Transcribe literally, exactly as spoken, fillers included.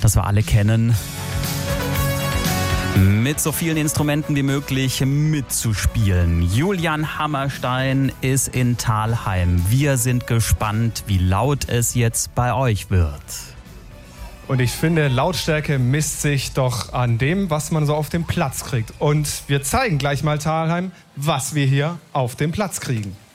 das wir alle kennen. Mit so vielen Instrumenten wie möglich mitzuspielen. Julian Hammerstein ist in Thalheim. Wir sind gespannt, wie laut es jetzt bei euch wird. Und ich finde, Lautstärke misst sich doch an dem, was man so auf dem Platz kriegt. Und wir zeigen gleich mal Thalheim, was wir hier auf dem Platz kriegen.